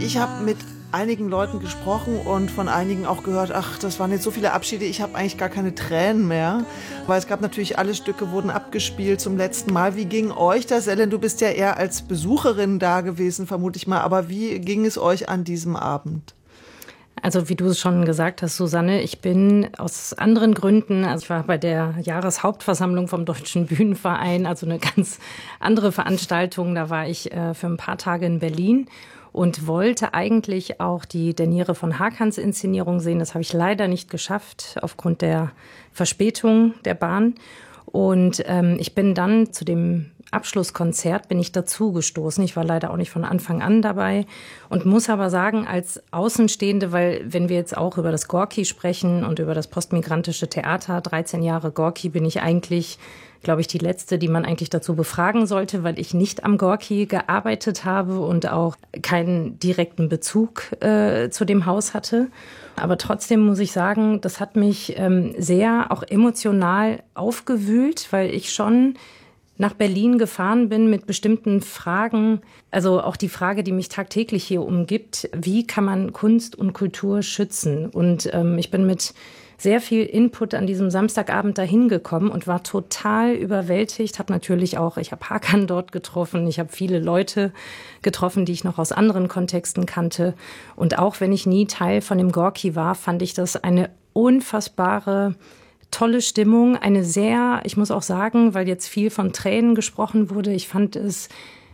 Ich habe mit einigen Leuten gesprochen und von einigen auch gehört, ach, das waren jetzt so viele Abschiede, ich habe eigentlich gar keine Tränen mehr. Weil es gab natürlich, alle Stücke wurden abgespielt zum letzten Mal. Wie ging euch das? Ellen, du bist ja eher als Besucherin da gewesen, vermute ich mal. Aber wie ging es euch an diesem Abend? Also wie du es schon gesagt hast, Susanne, ich bin aus anderen Gründen, also ich war bei der Jahreshauptversammlung vom Deutschen Bühnenverein, also eine ganz andere Veranstaltung. Da war ich für ein paar Tage in Berlin und wollte eigentlich auch die Deniere von Hakans Inszenierung sehen. Das habe ich leider nicht geschafft aufgrund der Verspätung der Bahn. Und ich bin dann zu dem Abschlusskonzert bin ich dazugestoßen. Ich war leider auch nicht von Anfang an dabei und muss aber sagen, als Außenstehende, weil wenn wir jetzt auch über das Gorki sprechen und über das postmigrantische Theater, 13 Jahre Gorki, bin ich eigentlich, glaube ich, die Letzte, die man eigentlich dazu befragen sollte, weil ich nicht am Gorki gearbeitet habe und auch keinen direkten Bezug zu dem Haus hatte. Aber trotzdem muss ich sagen, das hat mich sehr auch emotional aufgewühlt, weil ich schon nach Berlin gefahren bin mit bestimmten Fragen, also auch die Frage, die mich tagtäglich hier umgibt, wie kann man Kunst und Kultur schützen? Und ich bin mit sehr viel Input an diesem Samstagabend dahin gekommen und war total überwältigt. Ich habe Hakan dort getroffen, ich habe viele Leute getroffen, die ich noch aus anderen Kontexten kannte. Und auch wenn ich nie Teil von dem Gorki war, fand ich das eine unfassbare tolle Stimmung, ich muss auch sagen, weil jetzt viel von Tränen gesprochen wurde, ich habe es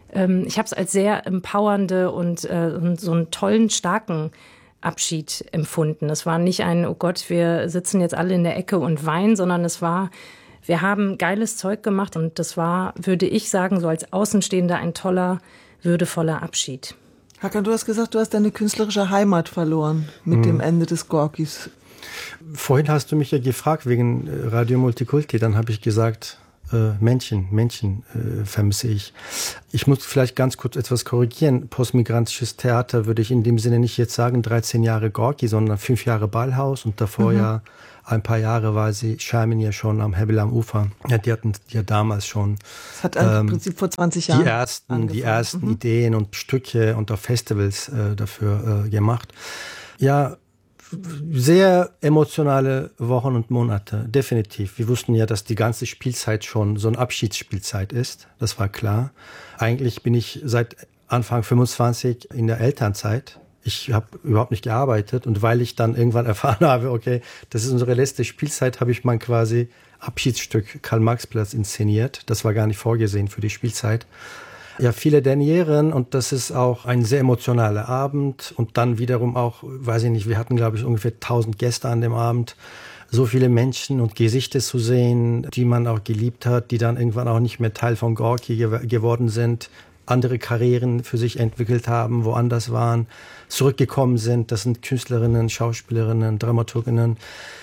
als sehr empowernde und so einen tollen, starken Abschied empfunden. Es war nicht ein, oh Gott, wir sitzen jetzt alle in der Ecke und weinen, sondern wir haben geiles Zeug gemacht und das war, würde ich sagen, so als Außenstehender ein toller, würdevoller Abschied. Hakan, du hast gesagt, du hast deine künstlerische Heimat verloren mit dem Ende des Gorkis. Vorhin hast du mich ja gefragt wegen Radio Multikulti, dann habe ich gesagt, Menschen vermisse ich. Ich muss vielleicht ganz kurz etwas korrigieren. Postmigrantisches Theater würde ich in dem Sinne nicht jetzt sagen 13 Jahre Gorki, sondern 5 Jahre Ballhaus und davor ja ein paar Jahre war Schermin ja schon am Hebel am Ufer. Ja, die hatten ja damals schon. Das hat im Prinzip vor 20 Jahren die ersten Ideen und Stücke und auch Festivals dafür gemacht. Ja, sehr emotionale Wochen und Monate, definitiv. Wir wussten ja, dass die ganze Spielzeit schon so eine Abschiedsspielzeit ist. Das war klar. Eigentlich bin ich seit Anfang 25 in der Elternzeit. Ich habe überhaupt nicht gearbeitet und weil ich dann irgendwann erfahren habe, okay, das ist unsere letzte Spielzeit, habe ich mein quasi Abschiedsstück Karl-Marx-Platz inszeniert. Das war gar nicht vorgesehen für die Spielzeit. Ja, viele Denieren und das ist auch ein sehr emotionaler Abend und dann wiederum auch, weiß ich nicht, wir hatten glaube ich ungefähr 1000 Gäste an dem Abend, so viele Menschen und Gesichter zu sehen, die man auch geliebt hat, die dann irgendwann auch nicht mehr Teil von Gorki geworden sind, andere Karrieren für sich entwickelt haben, woanders waren, zurückgekommen sind, das sind Künstlerinnen, Schauspielerinnen, Dramaturginnen.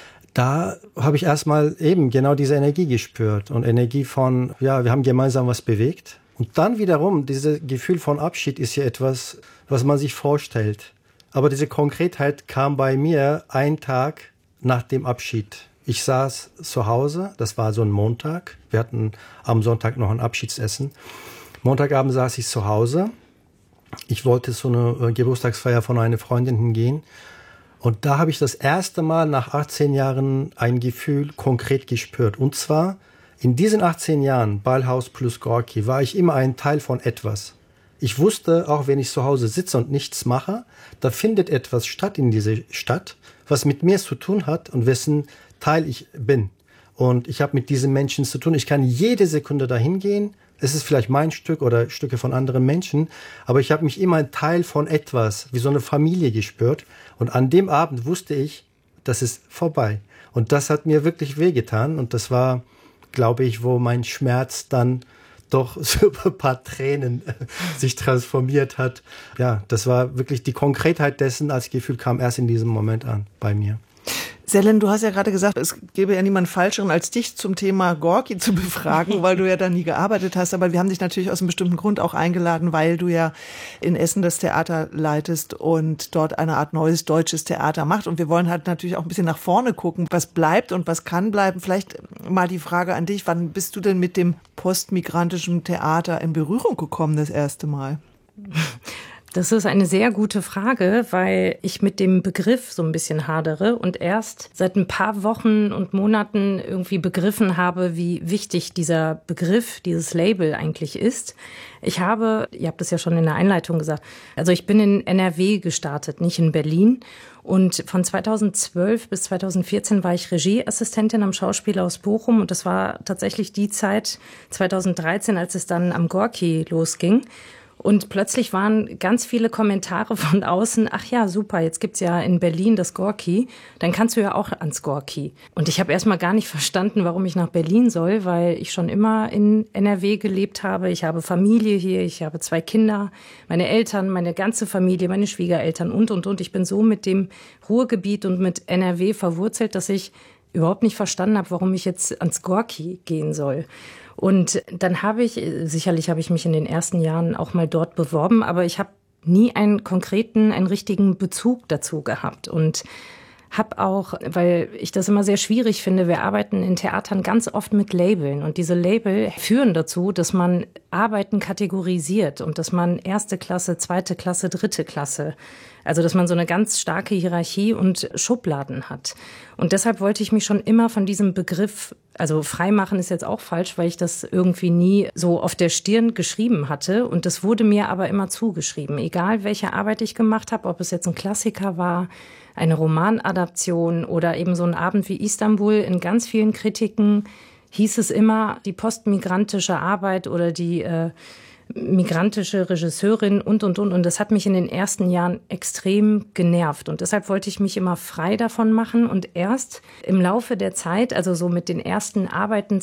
Da habe ich erstmal eben genau diese Energie gespürt und Energie von, ja, wir haben gemeinsam was bewegt. Und dann wiederum, dieses Gefühl von Abschied ist ja etwas, was man sich vorstellt. Aber diese Konkretheit kam bei mir einen Tag nach dem Abschied. Ich saß zu Hause, das war so ein Montag. Wir hatten am Sonntag noch ein Abschiedsessen. Montagabend saß ich zu Hause. Ich wollte zu einer Geburtstagsfeier von einer Freundin hingehen. Und da habe ich das erste Mal nach 18 Jahren ein Gefühl konkret gespürt. Und zwar, in diesen 18 Jahren, Ballhaus plus Gorki, war ich immer ein Teil von etwas. Ich wusste, auch wenn ich zu Hause sitze und nichts mache, da findet etwas statt in dieser Stadt, was mit mir zu tun hat und wessen Teil ich bin. Und ich habe mit diesen Menschen zu tun. Ich kann jede Sekunde dahin gehen. Es ist vielleicht mein Stück oder Stücke von anderen Menschen, aber ich habe mich immer ein Teil von etwas, wie so eine Familie gespürt. Und an dem Abend wusste ich, das ist vorbei. Und das hat mir wirklich wehgetan. Und das war, glaube ich, wo mein Schmerz dann doch so ein paar Tränen sich transformiert hat. Ja, das war wirklich die Konkretheit dessen als Gefühl kam erst in diesem Moment an bei mir. Selen, du hast ja gerade gesagt, es gäbe ja niemanden Falscheren als dich zum Thema Gorki zu befragen, weil du ja da nie gearbeitet hast. Aber wir haben dich natürlich aus einem bestimmten Grund auch eingeladen, weil du ja in Essen das Theater leitest und dort eine Art neues deutsches Theater macht. Und wir wollen halt natürlich auch ein bisschen nach vorne gucken, was bleibt und was kann bleiben. Vielleicht mal die Frage an dich, wann bist du denn mit dem postmigrantischen Theater in Berührung gekommen das erste Mal? Das ist eine sehr gute Frage, weil ich mit dem Begriff so ein bisschen hadere und erst seit ein paar Wochen und Monaten irgendwie begriffen habe, wie wichtig dieser Begriff, dieses Label eigentlich ist. Ihr habt das ja schon in der Einleitung gesagt, also ich bin in NRW gestartet, nicht in Berlin. Und von 2012 bis 2014 war ich Regieassistentin am Schauspielhaus aus Bochum. Und das war tatsächlich die Zeit 2013, als es dann am Gorki losging. Und plötzlich waren ganz viele Kommentare von außen, ach ja, super, jetzt gibt's ja in Berlin das Gorki, dann kannst du ja auch ans Gorki. Und ich habe erstmal gar nicht verstanden, warum ich nach Berlin soll, weil ich schon immer in NRW gelebt habe. Ich habe Familie hier, ich habe 2 Kinder, meine Eltern, meine ganze Familie, meine Schwiegereltern und. Ich bin so mit dem Ruhrgebiet und mit NRW verwurzelt, dass ich überhaupt nicht verstanden habe, warum ich jetzt ans Gorki gehen soll. Und dann sicherlich habe ich mich in den ersten Jahren auch mal dort beworben, aber ich habe nie einen richtigen Bezug dazu gehabt und habe auch, weil ich das immer sehr schwierig finde, wir arbeiten in Theatern ganz oft mit Labeln und diese Label führen dazu, dass man Arbeiten kategorisiert und dass man 1. Klasse, 2. Klasse, 3. Klasse, also dass man so eine ganz starke Hierarchie und Schubladen hat. Und deshalb wollte ich mich schon immer von diesem Begriff, also freimachen ist jetzt auch falsch, weil ich das irgendwie nie so auf der Stirn geschrieben hatte und das wurde mir aber immer zugeschrieben, egal welche Arbeit ich gemacht habe, ob es jetzt ein Klassiker war, eine Romanadaption oder eben so ein Abend wie Istanbul. In ganz vielen Kritiken hieß es immer, die postmigrantische Arbeit oder die migrantische Regisseurin und. Und das hat mich in den ersten Jahren extrem genervt. Und deshalb wollte ich mich immer frei davon machen. Und erst im Laufe der Zeit, also so mit den ersten Arbeiten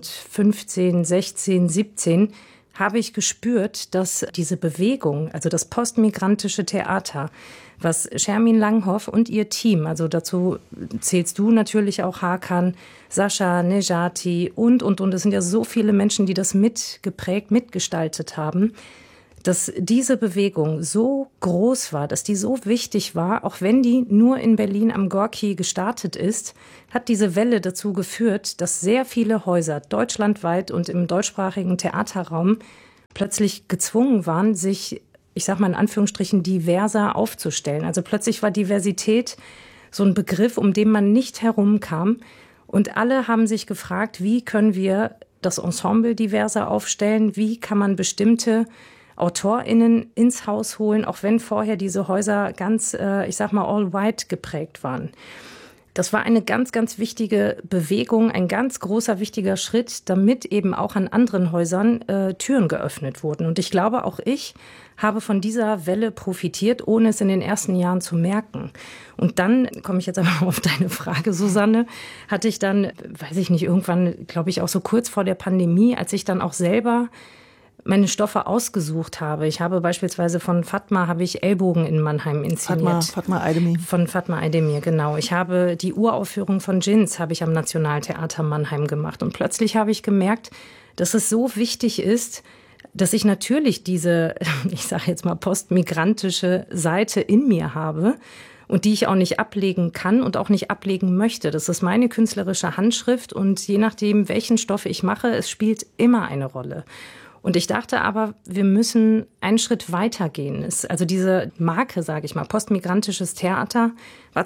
2015, 16, 17, habe ich gespürt, dass diese Bewegung, also das postmigrantische Theater, was Shermin Langhoff und ihr Team, also dazu zählst du natürlich auch Hakan, Sascha, Nejati und. Es sind ja so viele Menschen, die das mitgeprägt, mitgestaltet haben, dass diese Bewegung so groß war, dass die so wichtig war, auch wenn die nur in Berlin am Gorki gestartet ist, hat diese Welle dazu geführt, dass sehr viele Häuser deutschlandweit und im deutschsprachigen Theaterraum plötzlich gezwungen waren, sich, ich sag mal in Anführungsstrichen, diverser aufzustellen. Also plötzlich war Diversität so ein Begriff, um den man nicht herumkam. Und alle haben sich gefragt, wie können wir das Ensemble diverser aufstellen? Wie kann man bestimmte AutorInnen ins Haus holen, auch wenn vorher diese Häuser ganz, ich sag mal, all white geprägt waren. Das war eine ganz, ganz wichtige Bewegung, ein ganz großer, wichtiger Schritt, damit eben auch an anderen Häusern Türen geöffnet wurden. Und ich glaube, auch ich habe von dieser Welle profitiert, ohne es in den ersten Jahren zu merken. Und dann, komme ich jetzt aber auf deine Frage, Susanne, hatte ich dann, weiß ich nicht, irgendwann, glaube ich, auch so kurz vor der Pandemie, als ich dann auch selber meine Stoffe ausgesucht habe. Ich habe beispielsweise von Fatma Ellbogen in Mannheim inszeniert. Fatma Aydemir. Von Fatma Aydemir, genau. Ich habe die Uraufführung von Djinns habe ich am Nationaltheater Mannheim gemacht. Und plötzlich habe ich gemerkt, dass es so wichtig ist, dass ich natürlich diese, ich sage jetzt mal, postmigrantische Seite in mir habe und die ich auch nicht ablegen kann und auch nicht ablegen möchte. Das ist meine künstlerische Handschrift und je nachdem, welchen Stoff ich mache, es spielt immer eine Rolle. Und ich dachte aber, wir müssen einen Schritt weiter gehen. Also diese Marke, sage ich mal, postmigrantisches Theater, war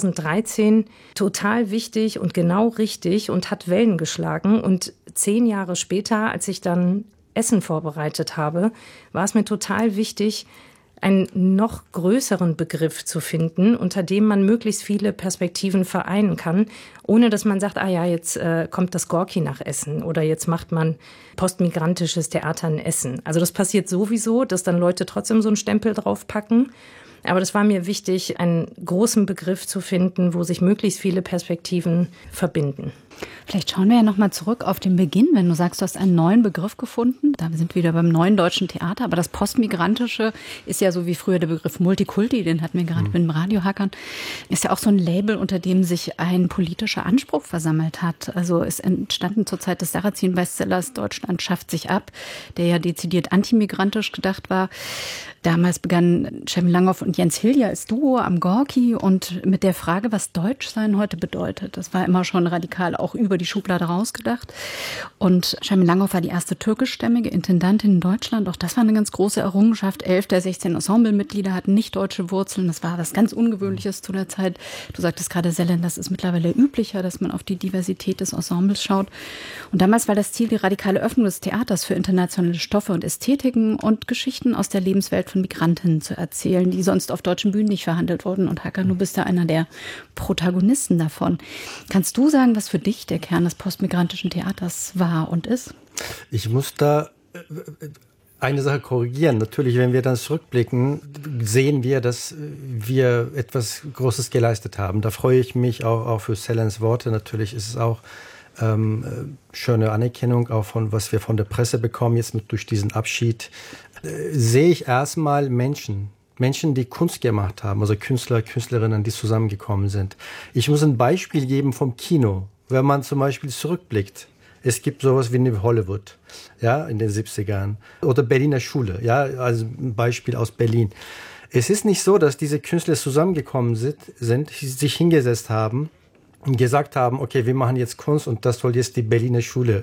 2013 total wichtig und genau richtig und hat Wellen geschlagen. Und 10 Jahre später, als ich dann Essen vorbereitet habe, war es mir total wichtig, einen noch größeren Begriff zu finden, unter dem man möglichst viele Perspektiven vereinen kann, ohne dass man sagt, jetzt kommt das Gorki nach Essen oder jetzt macht man postmigrantisches Theater in Essen. Also das passiert sowieso, dass dann Leute trotzdem so einen Stempel draufpacken. Aber das war mir wichtig, einen großen Begriff zu finden, wo sich möglichst viele Perspektiven verbinden. Vielleicht schauen wir ja noch mal zurück auf den Beginn, wenn du sagst, du hast einen neuen Begriff gefunden. Da sind wir wieder beim neuen deutschen Theater. Aber das Postmigrantische ist ja so wie früher der Begriff Multikulti, den hatten wir gerade mit dem Radiohackern. Ist ja auch so ein Label, unter dem sich ein politischer Anspruch versammelt hat. Also ist entstanden zur Zeit des Sarrazin-Bestsellers Deutschland schafft sich ab, der ja dezidiert antimigrantisch gedacht war. Damals begannen Shermin Langhoff und und Jens Hillier als Duo am Gorki und mit der Frage, was Deutschsein heute bedeutet. Das war immer schon radikal auch über die Schublade rausgedacht. Und Charmin Langhoff war die erste türkischstämmige Intendantin in Deutschland. Auch das war eine ganz große Errungenschaft. 11 der 16 Ensemblemitglieder hatten nicht deutsche Wurzeln. Das war was ganz Ungewöhnliches zu der Zeit. Du sagtest gerade, Selen, das ist mittlerweile üblicher, dass man auf die Diversität des Ensembles schaut. Und damals war das Ziel die radikale Öffnung des Theaters für internationale Stoffe und Ästhetiken und Geschichten aus der Lebenswelt von Migrantinnen zu erzählen, die sonst auf deutschen Bühnen nicht verhandelt wurden. Und Hakan, du bist ja einer der Protagonisten davon. Kannst du sagen, was für dich der Kern des postmigrantischen Theaters war und ist? Ich muss da eine Sache korrigieren. Natürlich, wenn wir dann zurückblicken, sehen wir, dass wir etwas Großes geleistet haben. Da freue ich mich auch für Selens Worte. Natürlich ist es auch schöne Anerkennung, auch von was wir von der Presse bekommen, jetzt durch diesen Abschied. Sehe ich erstmal Menschen, die Kunst gemacht haben, also Künstler, Künstlerinnen, die zusammengekommen sind. Ich muss ein Beispiel geben vom Kino. Wenn man zum Beispiel zurückblickt, es gibt sowas wie New Hollywood, ja, in den 70ern. Oder Berliner Schule, ja, also ein Beispiel aus Berlin. Es ist nicht so, dass diese Künstler zusammengekommen sind, sich hingesetzt haben und gesagt haben, okay, wir machen jetzt Kunst und das soll jetzt die Berliner Schule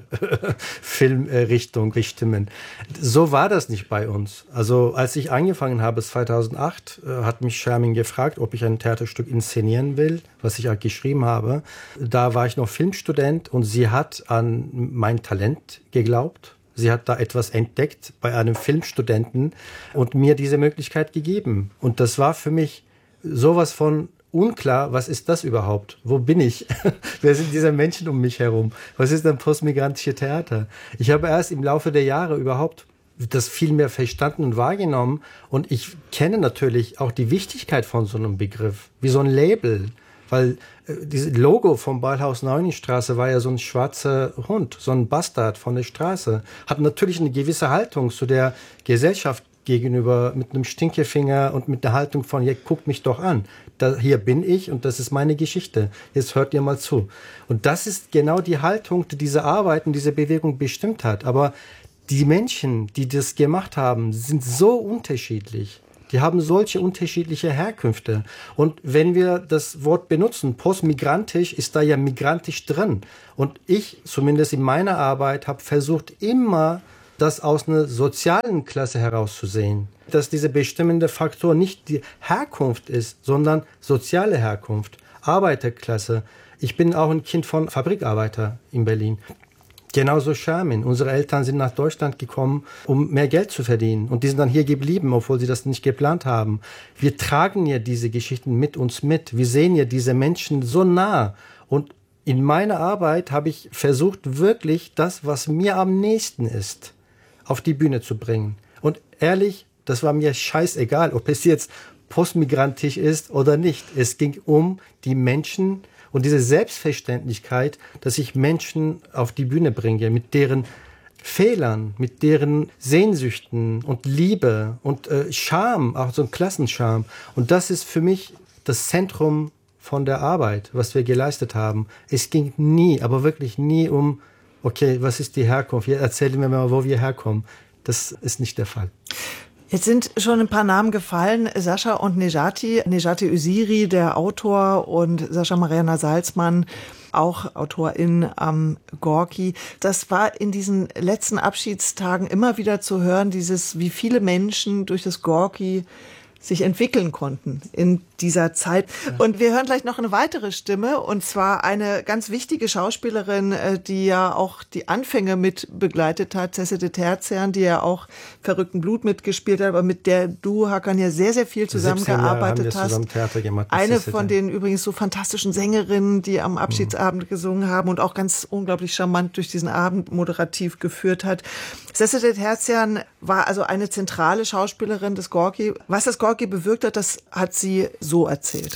Filmrichtung bestimmen. So war das nicht bei uns. Also als ich angefangen habe, 2008, hat mich Charmin gefragt, ob ich ein Theaterstück inszenieren will, was ich auch geschrieben habe. Da war ich noch Filmstudent und sie hat an mein Talent geglaubt. Sie hat da etwas entdeckt bei einem Filmstudenten und mir diese Möglichkeit gegeben. Und das war für mich sowas von unklar, was ist das überhaupt? Wo bin ich? Wer sind diese Menschen um mich herum? Was ist ein postmigrantisches Theater? Ich habe erst im Laufe der Jahre überhaupt das viel mehr verstanden und wahrgenommen. Und ich kenne natürlich auch die Wichtigkeit von so einem Begriff, wie so ein Label. Weil dieses Logo vom Ballhaus Neunenstraße war ja so ein schwarzer Hund, so ein Bastard von der Straße. Hat natürlich eine gewisse Haltung zu der Gesellschaft gegenüber, mit einem Stinkefinger und mit der Haltung von, ja, guckt mich doch an. Hier bin ich und das ist meine Geschichte. Jetzt hört ihr mal zu. Und das ist genau die Haltung, die diese Arbeit und diese Bewegung bestimmt hat. Aber die Menschen, die das gemacht haben, sind so unterschiedlich. Die haben solche unterschiedliche Herkünfte. Und wenn wir das Wort benutzen, postmigrantisch, ist da ja migrantisch drin. Und ich, zumindest in meiner Arbeit, habe versucht, immer das aus einer sozialen Klasse herauszusehen. Dass dieser bestimmende Faktor nicht die Herkunft ist, sondern soziale Herkunft, Arbeiterklasse. Ich bin auch ein Kind von Fabrikarbeiter in Berlin. Genauso Charmin. Unsere Eltern sind nach Deutschland gekommen, um mehr Geld zu verdienen. Und die sind dann hier geblieben, obwohl sie das nicht geplant haben. Wir tragen ja diese Geschichten mit uns mit. Wir sehen ja diese Menschen so nah. Und in meiner Arbeit habe ich versucht, wirklich das, was mir am nächsten ist, auf die Bühne zu bringen. Und ehrlich, das war mir scheißegal, ob es jetzt postmigrantisch ist oder nicht. Es ging um die Menschen und diese Selbstverständlichkeit, dass ich Menschen auf die Bühne bringe mit deren Fehlern, mit deren Sehnsüchten und Liebe und Scham, auch so ein Klassenscham. Und das ist für mich das Zentrum von der Arbeit, was wir geleistet haben. Es ging nie, aber wirklich nie um, okay, was ist die Herkunft? Erzählen wir mal, wo wir herkommen. Das ist nicht der Fall. Jetzt sind schon ein paar Namen gefallen, Sascha und Nejati. Nejati Öziri, der Autor, und Sascha Mariana Salzmann, auch Autorin am Gorki. Das war in diesen letzten Abschiedstagen immer wieder zu hören, wie viele Menschen durch das Gorki sich entwickeln konnten in dieser Zeit. Und wir hören gleich noch eine weitere Stimme, und zwar eine ganz wichtige Schauspielerin, die ja auch die Anfänge mit begleitet hat, Cessete Terzian, die ja auch Verrückten Blut mitgespielt hat, aber mit der du, Hakan, ja sehr, sehr viel zusammengearbeitet hast. Zusammen Theater gemacht, eine von den übrigens so fantastischen Sängerinnen, die am Abschiedsabend gesungen haben und auch ganz unglaublich charmant durch diesen Abend moderativ geführt hat. Cessete Terzian war also eine zentrale Schauspielerin des Gorki. Was das Gorki bewirkt hat, das hat sie so erzählt.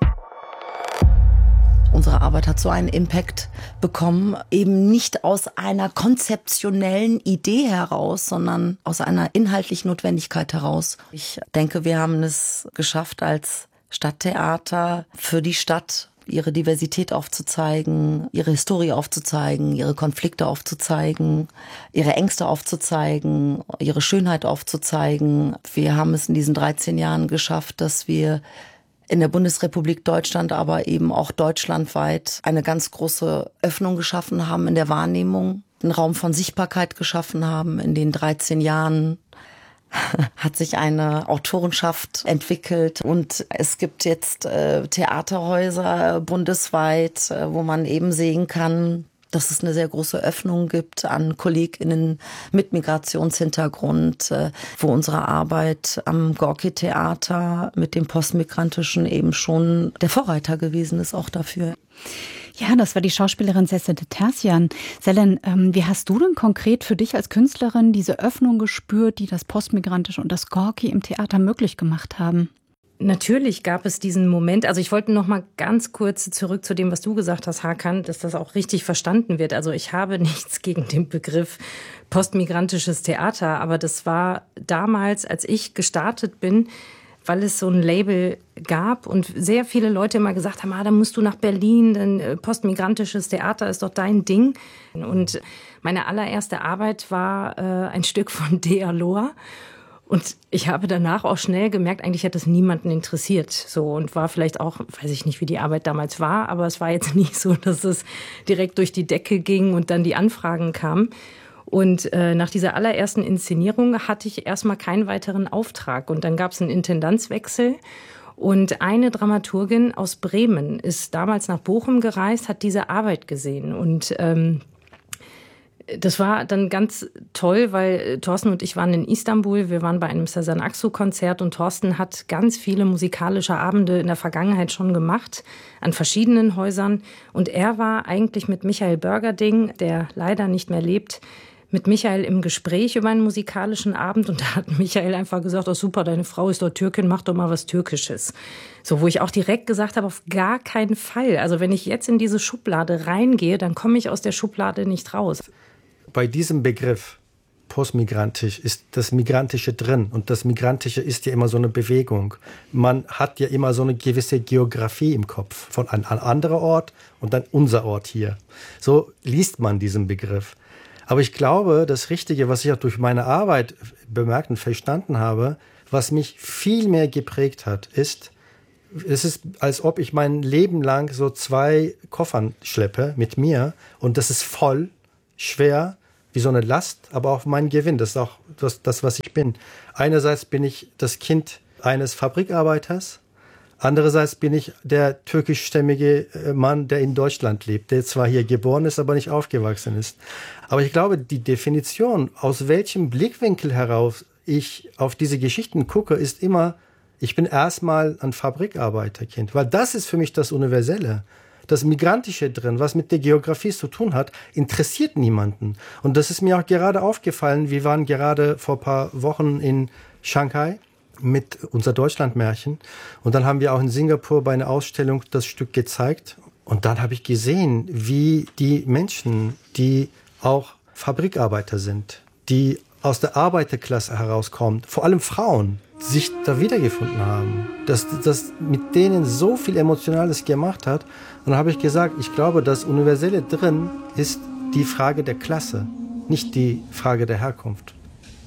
Unsere Arbeit hat so einen Impact bekommen, eben nicht aus einer konzeptionellen Idee heraus, sondern aus einer inhaltlichen Notwendigkeit heraus. Ich denke, wir haben es geschafft, als Stadttheater für die Stadt ihre Diversität aufzuzeigen, ihre Historie aufzuzeigen, ihre Konflikte aufzuzeigen, ihre Ängste aufzuzeigen, ihre Schönheit aufzuzeigen. Wir haben es in diesen 13 Jahren geschafft, dass wir in der Bundesrepublik Deutschland, aber eben auch deutschlandweit eine ganz große Öffnung geschaffen haben in der Wahrnehmung, einen Raum von Sichtbarkeit geschaffen haben. In den 13 Jahren hat sich eine Autorenschaft entwickelt und es gibt jetzt Theaterhäuser bundesweit, wo man eben sehen kann, dass es eine sehr große Öffnung gibt an KollegInnen mit Migrationshintergrund, wo unsere Arbeit am Gorki-Theater mit dem Postmigrantischen eben schon der Vorreiter gewesen ist, auch dafür. Ja, das war die Schauspielerin Sesede Terzian. Selen, wie hast du denn konkret für dich als Künstlerin diese Öffnung gespürt, die das Postmigrantische und das Gorki im Theater möglich gemacht haben? Natürlich gab es diesen Moment. Also ich wollte noch mal ganz kurz zurück zu dem, was du gesagt hast, Hakan, dass das auch richtig verstanden wird. Also ich habe nichts gegen den Begriff postmigrantisches Theater, aber das war damals, als ich gestartet bin, weil es so ein Label gab und sehr viele Leute immer gesagt haben, da musst du nach Berlin, denn postmigrantisches Theater ist doch dein Ding. Und meine allererste Arbeit war ein Stück von Dea Lohr. Und ich habe danach auch schnell gemerkt, eigentlich hat das niemanden interessiert. So, und war vielleicht auch, weiß ich nicht, wie die Arbeit damals war, aber es war jetzt nicht so, dass es direkt durch die Decke ging und dann die Anfragen kamen. Und nach dieser allerersten Inszenierung hatte ich erstmal keinen weiteren Auftrag. Und dann gab es einen Intendanzwechsel. Und eine Dramaturgin aus Bremen ist damals nach Bochum gereist, hat diese Arbeit gesehen. Und das war dann ganz toll, weil Thorsten und ich waren in Istanbul. Wir waren bei einem Sezen Aksu-Konzert und Thorsten hat ganz viele musikalische Abende in der Vergangenheit schon gemacht, an verschiedenen Häusern. Und er war eigentlich mit Michael Bürgerding, der leider nicht mehr lebt, mit Michael im Gespräch über einen musikalischen Abend. Und da hat Michael einfach gesagt, oh super, deine Frau ist doch Türkin, mach doch mal was Türkisches. So, wo ich auch direkt gesagt habe, auf gar keinen Fall. Also wenn ich jetzt in diese Schublade reingehe, dann komme ich aus der Schublade nicht raus. Bei diesem Begriff postmigrantisch ist das Migrantische drin. Und das Migrantische ist ja immer so eine Bewegung. Man hat ja immer so eine gewisse Geografie im Kopf. Von einem anderen Ort und dann unser Ort hier. So liest man diesen Begriff. Aber ich glaube, das Richtige, was ich auch durch meine Arbeit bemerkt und verstanden habe, was mich viel mehr geprägt hat, ist, es ist, als ob ich mein Leben lang so 2 Koffern schleppe mit mir und das ist voll, schwer, wie so eine Last, aber auch mein Gewinn. Das ist auch das, was ich bin. Einerseits bin ich das Kind eines Fabrikarbeiters, andererseits bin ich der türkischstämmige Mann, der in Deutschland lebt, der zwar hier geboren ist, aber nicht aufgewachsen ist. Aber ich glaube, die Definition, aus welchem Blickwinkel heraus ich auf diese Geschichten gucke, ist immer, ich bin erstmal ein Fabrikarbeiterkind, weil das ist für mich das Universelle. Das Migrantische drin, was mit der Geografie zu tun hat, interessiert niemanden. Und das ist mir auch gerade aufgefallen. Wir waren gerade vor ein paar Wochen in Shanghai mit unser Deutschlandmärchen. Und dann haben wir auch in Singapur bei einer Ausstellung das Stück gezeigt. Und dann habe ich gesehen, wie die Menschen, die auch Fabrikarbeiter sind, die aus der Arbeiterklasse herauskommen, vor allem Frauen, sich da wiedergefunden haben. Dass das mit denen so viel Emotionales gemacht hat. Und dann habe ich gesagt, ich glaube, das Universelle drin ist die Frage der Klasse, nicht die Frage der Herkunft.